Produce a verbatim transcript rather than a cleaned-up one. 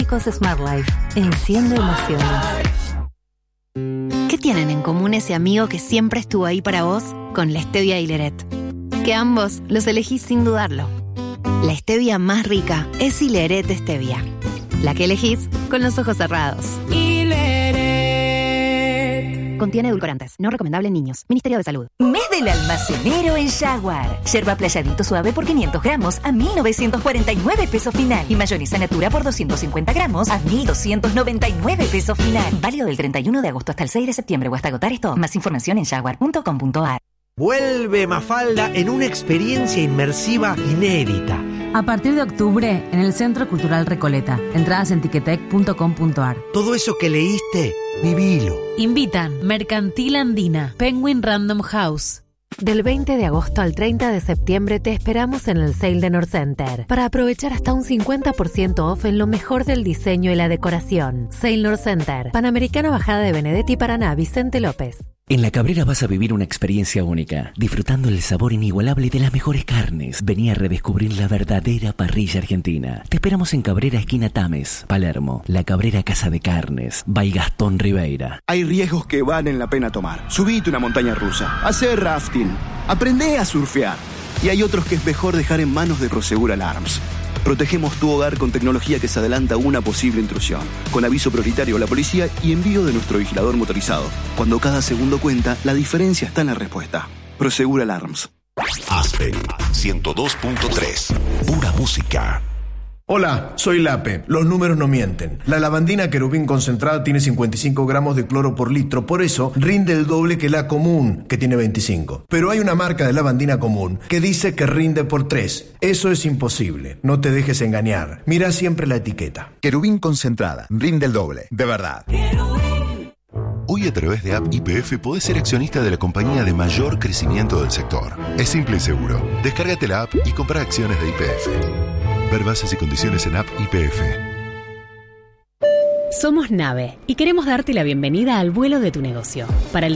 Neumáticos Smart Life. Enciende emociones. ¿Qué tienen en común ese amigo que siempre estuvo ahí para vos con la stevia y Hileret? Que ambos los elegís sin dudarlo. La stevia más rica es Hileret Stevia. La que elegís con los ojos cerrados. Hileret. Contiene edulcorantes. No recomendable en niños. Ministerio de Salud. Mes del almacenero en Jaguar. Yerba playadito suave por quinientos gramos a mil novecientos cuarenta y nueve pesos final. Y mayonesa natura por doscientos cincuenta gramos a mil doscientos noventa y nueve pesos final. Válido del treinta y uno de agosto hasta el seis de septiembre o hasta agotar esto. Más información en jaguar punto com punto a r. Vuelve Mafalda en una experiencia inmersiva inédita. A partir de octubre, en el Centro Cultural Recoleta. Entradas en tiquetec punto com punto a r. Todo eso que leíste, vivilo. Invitan Mercantil Andina, Penguin Random House. Del veinte de agosto al treinta de septiembre te esperamos en el Sale de Norcenter para aprovechar hasta un cincuenta por ciento off en lo mejor del diseño y la decoración. Sale Norcenter, Panamericana Bajada de Benedetti, Paraná, Vicente López. En La Cabrera vas a vivir una experiencia única, disfrutando el sabor inigualable de las mejores carnes. Vení a redescubrir la verdadera parrilla argentina. Te esperamos en Cabrera, esquina Tames, Palermo. La Cabrera Casa de Carnes, by Gastón Ribeira. Hay riesgos que valen la pena tomar. Subite una montaña rusa, hacer rafting, aprendé a surfear. Y hay otros que es mejor dejar en manos de Prosegur Alarms. Protegemos tu hogar con tecnología que se adelanta a una posible intrusión, con aviso prioritario a la policía y envío de nuestro vigilador motorizado. Cuando cada segundo cuenta, la diferencia está en la respuesta. Prosegur Alarms. Aspen ciento dos punto tres. Pura música. Hola, soy Lape. Los números no mienten. La lavandina querubín concentrada tiene cincuenta y cinco gramos de cloro por litro, por eso rinde el doble que la común, que tiene veinticinco. Pero hay una marca de lavandina común que dice que rinde por tres. Eso es imposible. No te dejes engañar. Mira siempre la etiqueta. Querubín concentrada. Rinde el doble. De verdad. Hoy a través de App Y P F podés ser accionista de la compañía de mayor crecimiento del sector. Es simple y seguro. Descárgate la app y compra acciones de Y P F. Ver bases y condiciones en App Y P F. Somos Nave y queremos darte la bienvenida al vuelo de tu negocio. Para el